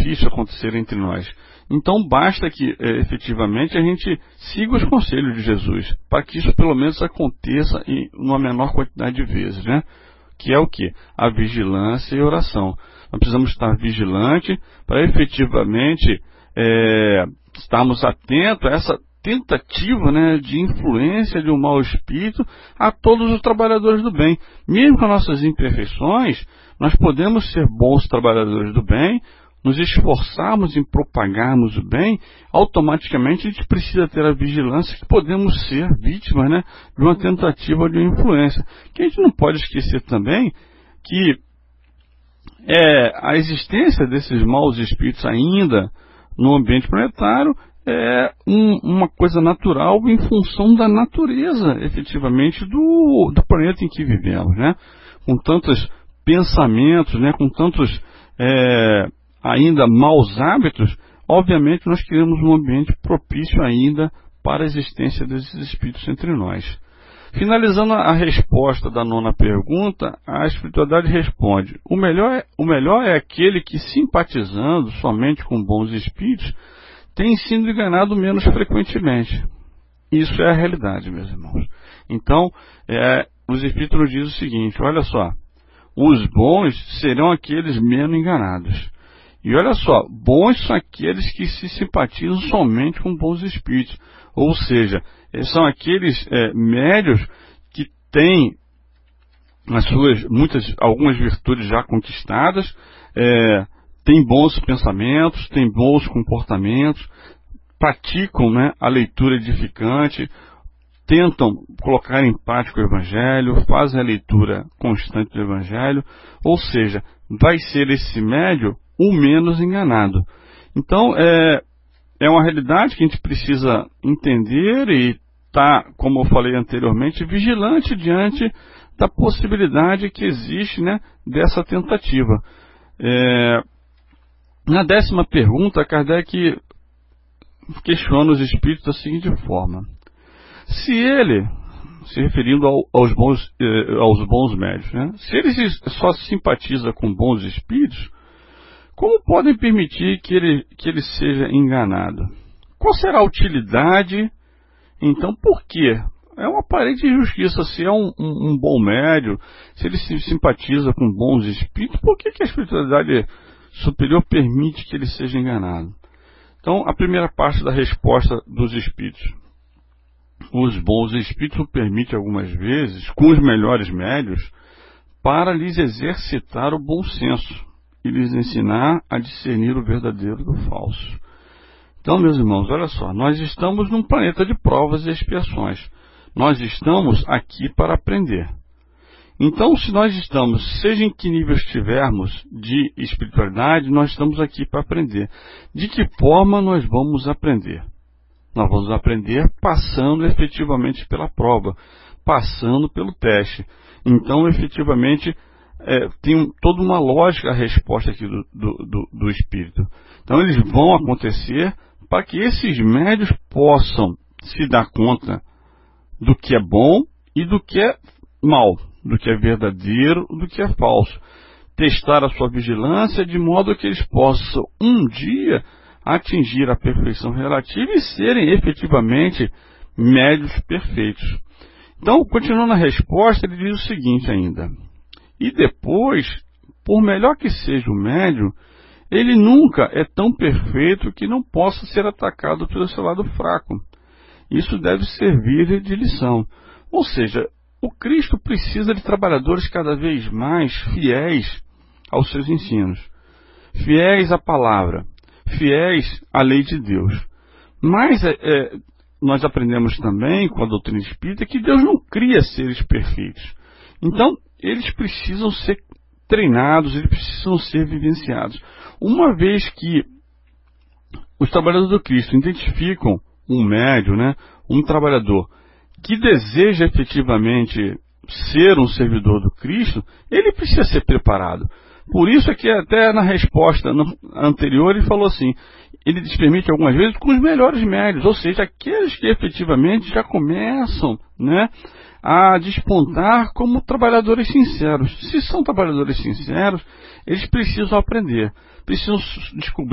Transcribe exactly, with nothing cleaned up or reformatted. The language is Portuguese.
difícil acontecer entre nós. Então basta que é, efetivamente a gente siga os conselhos de Jesus, para que isso pelo menos aconteça em uma menor quantidade de vezes, né? Que é o que? A vigilância e a oração. Nós precisamos estar vigilantes para efetivamente é, estarmos atentos a essa tentativa, né, de influência de um mau espírito a todos os trabalhadores do bem. Mesmo com nossas imperfeições, nós podemos ser bons trabalhadores do bem, nos esforçarmos em propagarmos o bem, automaticamente a gente precisa ter a vigilância que podemos ser vítimas, né, de uma tentativa de influência. Que a gente não pode esquecer também que é, a existência desses maus espíritos ainda no ambiente planetário é um, uma coisa natural em função da natureza, efetivamente, do, do planeta em que vivemos, né? Com tantos pensamentos, né? Com tantos é, ainda maus hábitos, obviamente nós queremos um ambiente propício ainda para a existência desses espíritos entre nós. Finalizando a resposta da nona pergunta, a espiritualidade responde: o melhor é, o melhor é aquele que, simpatizando somente com bons espíritos, tem sido enganado menos frequentemente. Isso é a realidade, meus irmãos. Então, é, os Espíritos nos dizem o seguinte: olha só, os bons serão aqueles menos enganados. E olha só, bons são aqueles que se simpatizam somente com bons espíritos. Ou seja, são aqueles é, médios que têm as suas, muitas, algumas virtudes já conquistadas, é, têm bons pensamentos, têm bons comportamentos, praticam, né, a leitura edificante, tentam colocar em prática o Evangelho, fazem a leitura constante do Evangelho, ou seja, vai ser esse médio o menos enganado. Então, é, é uma realidade que a gente precisa entender e estar, como eu falei anteriormente, vigilante diante da possibilidade que existe, né, dessa tentativa. É, Na décima pergunta, Kardec questiona os espíritos da seguinte forma: se ele, se referindo ao, aos, bons, eh, aos bons médios, né, se ele só simpatiza com bons espíritos, como podem permitir que ele, que ele seja enganado? Qual será a utilidade? Então, por quê? É uma aparente injustiça. Se é um, um, um bom médio, se ele se simpatiza com bons espíritos, por que, que a espiritualidade superior permite que ele seja enganado? Então, a primeira parte da resposta dos espíritos: os bons espíritos o permitem algumas vezes, com os melhores médios, para lhes exercitar o bom senso e lhes ensinar a discernir o verdadeiro do falso. Então, meus irmãos, olha só, nós estamos num planeta de provas e expiações. Nós estamos aqui para aprender. Então, se nós estamos, seja em que nível estivermos de espiritualidade, nós estamos aqui para aprender. De que forma nós vamos aprender? Nós vamos aprender passando efetivamente pela prova, passando pelo teste. Então, efetivamente, é, tem toda uma lógica a resposta aqui do, do, do, do Espírito. Então, eles vão acontecer para que esses médios possam se dar conta do que é bom e do que é mal, do que é verdadeiro, do que é falso. Testar a sua vigilância de modo que eles possam um dia atingir a perfeição relativa e serem efetivamente médios perfeitos. Então, continuando a resposta, ele diz o seguinte ainda: e depois, por melhor que seja o médium, ele nunca é tão perfeito que não possa ser atacado pelo seu lado fraco. Isso deve servir de lição. Ou seja, o Cristo precisa de trabalhadores cada vez mais fiéis aos seus ensinos, fiéis à palavra, fiéis à lei de Deus. Mas é, é, nós aprendemos também com a doutrina espírita que Deus não cria seres perfeitos. Então, eles precisam ser treinados, eles precisam ser vivenciados. Uma vez que os trabalhadores do Cristo identificam um médium, né, um trabalhador que deseja efetivamente ser um servidor do Cristo, ele precisa ser preparado. Por isso é que até na resposta anterior ele falou assim: ele permite algumas vezes com os melhores médios, ou seja, aqueles que efetivamente já começam, né, a despontar como trabalhadores sinceros. Se são trabalhadores sinceros, eles precisam aprender, precisam descobrir